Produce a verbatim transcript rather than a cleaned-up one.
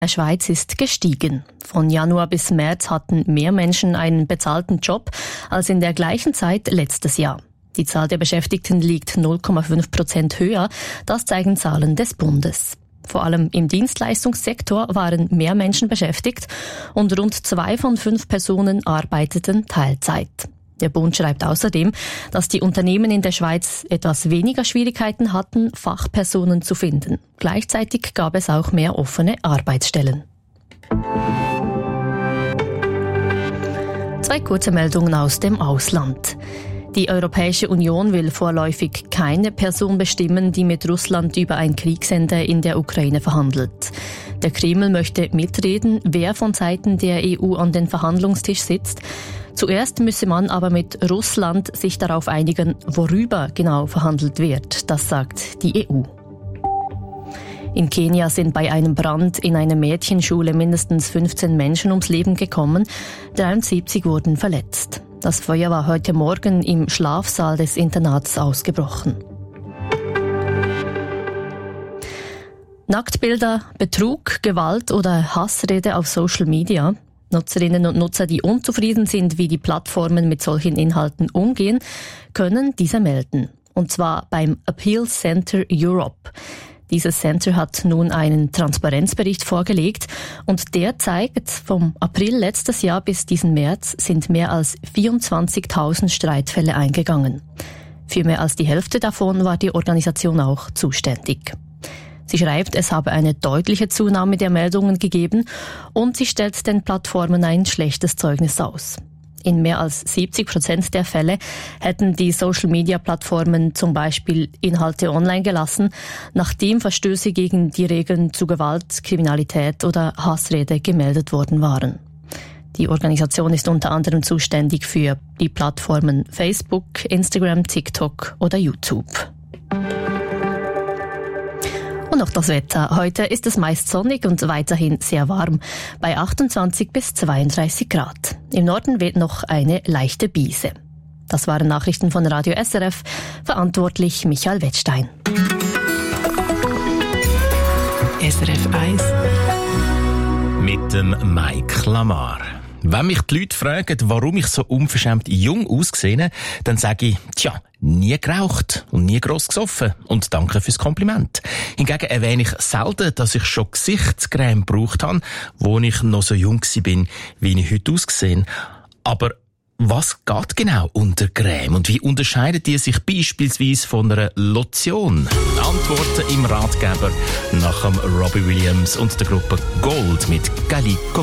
der Schweiz ist gestiegen. Von Januar bis März hatten mehr Menschen einen bezahlten Job als in der gleichen Zeit letztes Jahr. Die Zahl der Beschäftigten liegt null Komma fünf Prozent höher, das zeigen Zahlen des Bundes. Vor allem im Dienstleistungssektor waren mehr Menschen beschäftigt und rund zwei von fünf Personen arbeiteten Teilzeit. Der Bund schreibt außerdem, dass die Unternehmen in der Schweiz etwas weniger Schwierigkeiten hatten, Fachpersonen zu finden. Gleichzeitig gab es auch mehr offene Arbeitsstellen. Zwei kurze Meldungen aus dem Ausland. Die Europäische Union will vorläufig keine Person bestimmen, die mit Russland über ein Kriegsende in der Ukraine verhandelt. Der Kreml möchte mitreden, wer von Seiten der E U an den Verhandlungstisch sitzt. Zuerst müsse man aber mit Russland sich darauf einigen, worüber genau verhandelt wird. Das sagt die E U. In Kenia sind bei einem Brand in einer Mädchenschule mindestens fünfzehn Menschen ums Leben gekommen, dreiundsiebzig wurden verletzt. Das Feuer war heute Morgen im Schlafsaal des Internats ausgebrochen. Nacktbilder, Betrug, Gewalt oder Hassrede auf Social Media. Nutzerinnen und Nutzer, die unzufrieden sind, wie die Plattformen mit solchen Inhalten umgehen, können diese melden. Und zwar beim Appeal Center Europe. Dieses Center hat nun einen Transparenzbericht vorgelegt und der zeigt, vom April letztes Jahr bis diesen März sind mehr als vierundzwanzigtausend Streitfälle eingegangen. Für mehr als die Hälfte davon war die Organisation auch zuständig. Sie schreibt, es habe eine deutliche Zunahme der Meldungen gegeben und sie stellt den Plattformen ein schlechtes Zeugnis aus. In mehr als siebzig Prozent der Fälle hätten die Social-Media-Plattformen zum Beispiel Inhalte online gelassen, nachdem Verstöße gegen die Regeln zu Gewalt, Kriminalität oder Hassrede gemeldet worden waren. Die Organisation ist unter anderem zuständig für die Plattformen Facebook, Instagram, TikTok oder YouTube. Und noch das Wetter. Heute ist es meist sonnig und weiterhin sehr warm, bei achtundzwanzig bis zweiunddreißig Grad. Im Norden weht noch eine leichte Brise. Das waren Nachrichten von Radio S R F, verantwortlich Michael Wettstein. S R F eins mit dem Mike Lamar. Wenn mich die Leute fragen, warum ich so unverschämt jung aussehe, dann sage ich, tja, nie geraucht und nie gross gesoffen. Und danke fürs Kompliment. Hingegen erwähne ich selten, dass ich schon Gesichtscreme gebraucht habe, wo ich noch so jung war, wie ich heute aussehe. Aber was geht genau unter Creme und wie unterscheidet die sich beispielsweise von einer Lotion? Antworten im Ratgeber nach dem Robbie Williams und der Gruppe Gold mit Calico.